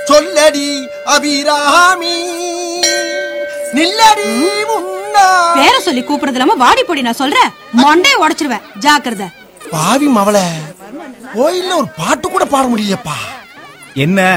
சொல்லடி அபிராமி நில்லடி முன்னா. பேர சொல்லி கூப்பிடுறது இல்லாம வாடி போடி நான் சொல்றேன், மண்டைய உடைச்சிருவேன், ஜாக்கிரதை. பாவி மவள, கோயில்ல ஒரு பாட்டு கூட பாட முடியலப்பா. என்ன